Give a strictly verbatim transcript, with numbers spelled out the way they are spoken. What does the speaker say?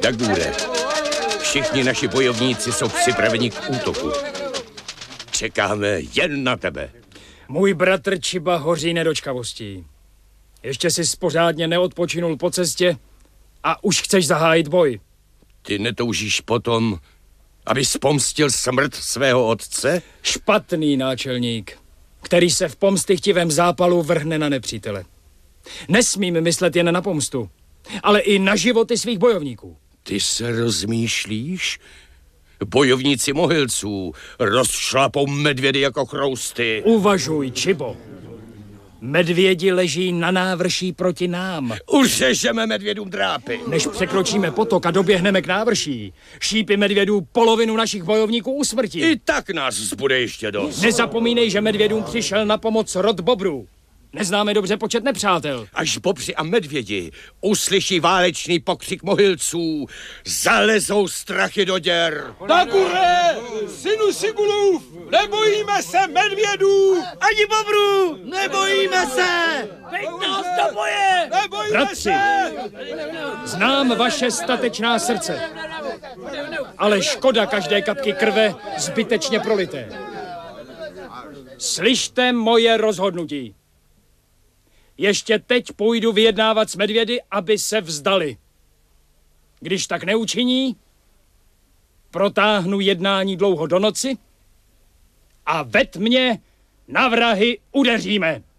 Dagure, všichni naši bojovníci jsou připraveni k útoku. Čekáme jen na tebe. Můj bratr Chiba hoří nedočkavostí. Ještě jsi pořádně neodpočinul po cestě a už chceš zahájit boj. Ty netoužíš potom, abys pomstil smrt svého otce? Špatný náčelník, který se v pomstychtivém zápalu vrhne na nepřítele. Nesmím myslet jen na pomstu, ale i na životy svých bojovníků. Ty se rozmýšlíš? Bojovníci Mohylců rozšlapou medvědy jako chrousty. Uvažuj, Chibo. Medvědi leží na návrší proti nám. Uřežeme medvědům drápy. Než překročíme potok a doběhneme k návrší, šípy medvědů polovinu našich bojovníků usmrtí. I tak nás zbude ještě dost. Nezapomínej, že medvědům přišel na pomoc rod bobrů. Neznáme dobře počet nepřátel. Až bobři a medvědi uslyší válečný pokřik Mohylců, zalezou strachy do děr. Dagure, synu Sigulův, nebojíme se medvědů! Ani bobrů, nebojíme se! Veď nás do boje! Nebojíme Bratři, se! znám vaše statečná srdce, ale škoda každé kapky krve zbytečně prolité. Slyšte moje rozhodnutí. Ještě teď půjdu vyjednávat s medvědy, aby se vzdali. Když tak neučiní, protáhnu jednání dlouho do noci a ve tmě na vrahy udeříme.